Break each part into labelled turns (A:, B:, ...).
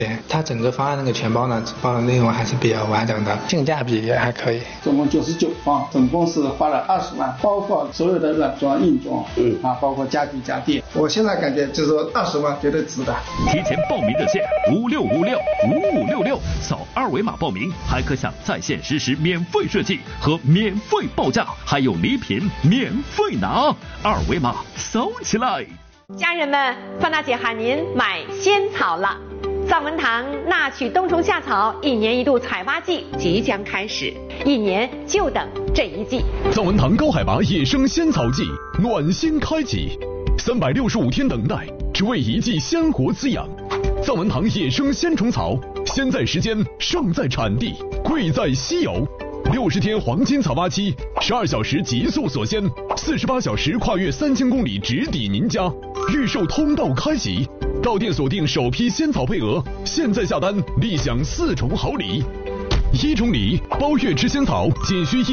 A: 对，它整个方案那个全包呢，包的内容还是比较完整的，性价比也还可以。
B: 总共99方，总共是花了20万，包括所有的软装、硬装，包括家具家电。我现在感觉就是说20万绝对值得。
C: 提前报名热线56565566，扫2维码报名，还可享在线实时免费设计和免费报价，还有礼品免费拿，2维码扫起来。
D: 家人们，范大姐喊您买仙草了。藏文堂纳曲冬虫夏草1年1度采挖季即将开始，1年就等这一季。
E: 藏文堂高海拔野生仙草季暖心开启，365天等待，只为一季鲜活滋养。藏文堂野生鲜虫草，先在时间，胜在产地，贵在稀有。60天黄金采挖期，12小时极速锁鲜，48小时跨越3000公里直抵您家，预售通道开启。到店锁定首批仙草配额，现在下单立享4重好礼：1重礼包月吃仙草仅需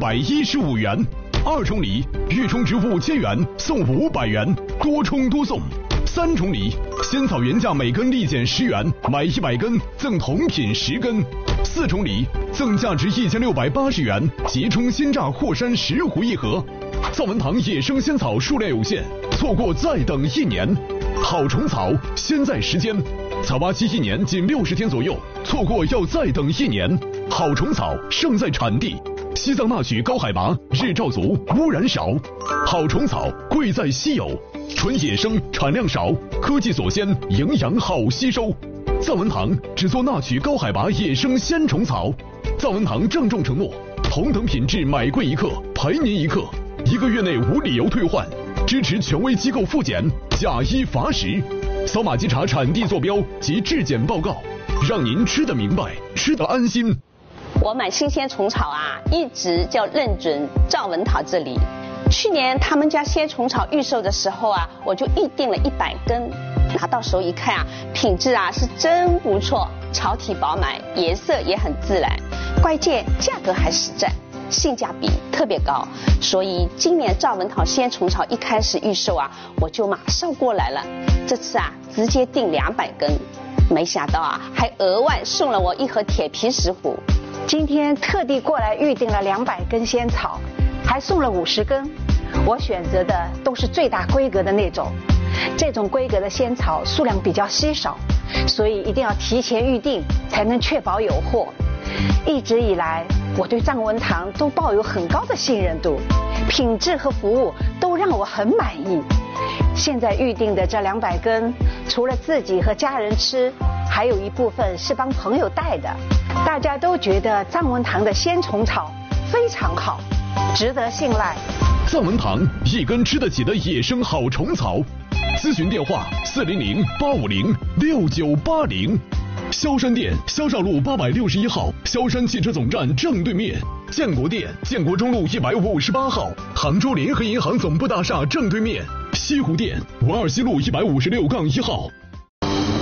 E: 1515元；2重礼预充值5000元送500元，多充多送；3重礼仙草原价每根立减10元，买100根赠同品10根；4重礼赠价值1680元即充鲜榨霍山10壶1盒。藏文堂野生仙草数量有限，错过再等1年。好虫草，先在时间，采挖期1年仅60天左右，错过要再等1年。好虫草，胜在产地。西藏纳曲高海拔，日照足，污染少。好虫草，贵在稀有，纯野生，产量少，科技锁鲜，营养好吸收。藏文堂只做纳曲高海拔野生鲜虫草。藏文堂郑重承诺，同等品质买贵1克，赔您1克，1个月内无理由退换，支持权威机构复检，假1罚10。扫码稽查产地坐标及质检报告，让您吃得明白，吃得安心。
F: 我买新鲜虫草啊，一直就认准藏文堂这里。去年他们家鲜虫草预售的时候啊，我就预定了100根，拿到手一看啊，品质啊是真不错，草体饱满，颜色也很自然，关键价格还实在，性价比特别高，所以今年藏文堂鲜虫草一开始预售啊，我就马上过来了。这次啊，直接订200根，没想到啊，还额外送了我1盒铁皮石斛。
G: 今天特地过来预定了200根仙草，还送了50根。我选择的都是最大规格的那种，这种规格的仙草数量比较稀少，所以一定要提前预定，才能确保有货。一直以来，我对藏文堂都抱有很高的信任度，品质和服务都让我很满意。现在预定的这200根，除了自己和家人吃，还有一部分是帮朋友带的。大家都觉得藏文堂的鲜虫草非常好，值得信赖。
E: 藏文堂一根吃得起的野生好虫草，咨询电话400-850-6980。萧山店萧绍路861号，萧山汽车总站正对面；建国店建国中路158号，杭州联合银行总部大厦正对面；西湖店文二西路156-1号。